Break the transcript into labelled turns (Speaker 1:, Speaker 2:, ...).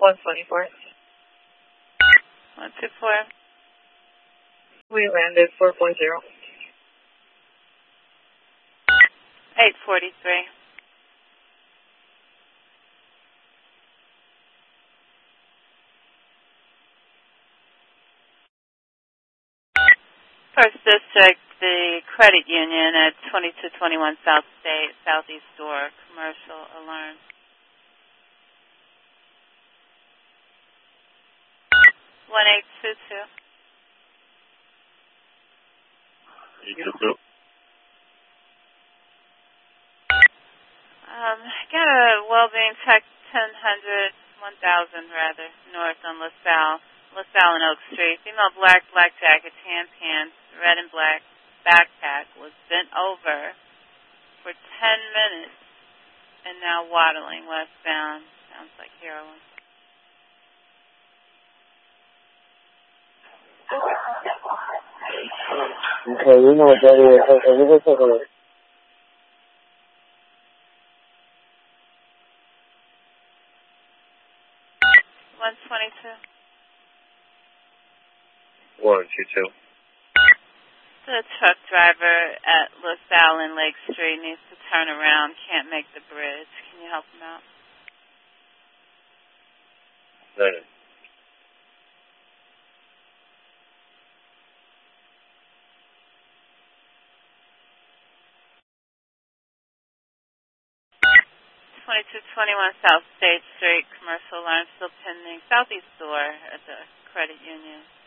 Speaker 1: 124.
Speaker 2: 124.
Speaker 1: We landed 4.0.
Speaker 2: 843. First District, the credit union at 2221 South State, Southeast Door, commercial alarm. 1822.
Speaker 3: 822.
Speaker 2: Got a well-being tech 1000, 1000 rather, north on LaSalle and Oak Street. Female black jacket, tan pants, red and black backpack was bent over for 10 minutes and now waddling westbound. Sounds like heroin.
Speaker 4: Okay, you know what that is. Okay, we're going to take a look.
Speaker 2: 122.
Speaker 3: 122.
Speaker 2: The truck driver at LaSalle and Lake Street needs to turn around, can't make the bridge. Can you help him out?
Speaker 3: 9.
Speaker 2: 2221 South State Street, commercial alarm still pending. Southeast door at the credit union.